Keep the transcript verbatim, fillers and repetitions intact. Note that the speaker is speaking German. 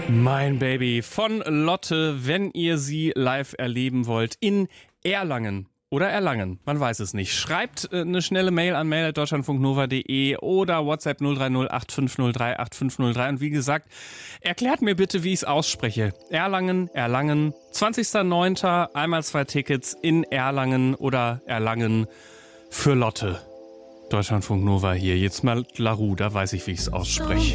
Mein Baby von Lotte, wenn ihr sie live erleben wollt, in Erlangen. Oder Erlangen, man weiß es nicht. Schreibt äh, eine schnelle Mail an mail at deutschlandfunknova punkt de oder WhatsApp null drei null acht fünf null drei acht fünf null drei. Und wie gesagt, erklärt mir bitte, wie ich es ausspreche. Erlangen, Erlangen, zwanzigster neunter einmal zwei Tickets in Erlangen oder Erlangen für Lotte. Deutschlandfunk Nova hier. Jetzt mal Larue, da weiß ich, wie ich es ausspreche.